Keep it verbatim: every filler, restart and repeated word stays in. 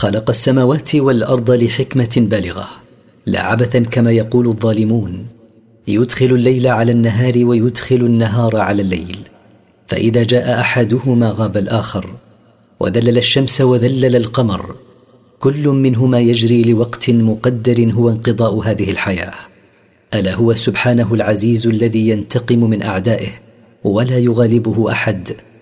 خلق السماوات والأرض لحكمة بالغة، لا عبثا كما يقول الظالمون، يدخل الليل على النهار ويدخل النهار على الليل، فإذا جاء أحدهما غاب الآخر، وذلل الشمس وذلل القمر، كل منهما يجري لوقت مقدر هو انقضاء هذه الحياة. ألا هو سبحانه العزيز الذي ينتقم من أعدائه ولا يغالبه أحد،